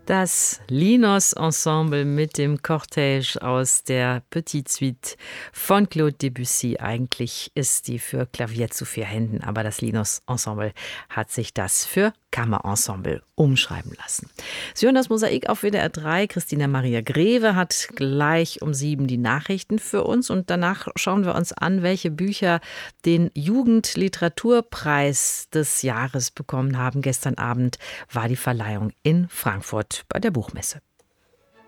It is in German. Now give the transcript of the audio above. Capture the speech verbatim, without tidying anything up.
Das Linos Ensemble mit dem Cortège aus der Petite Suite von Claude Debussy. Eigentlich ist die für Klavier zu vier Händen, aber das Linos Ensemble hat sich das für Kammerensemble umschreiben lassen. Sie hören das Mosaik auf W D R drei. Christina Maria Greve hat gleich um sieben die Nachrichten für uns und danach schauen wir uns an, welche Bücher den Jugendliteraturpreis des Jahres bekommen haben. Gestern Abend war die Verleihung in Frankfurt bei der Buchmesse.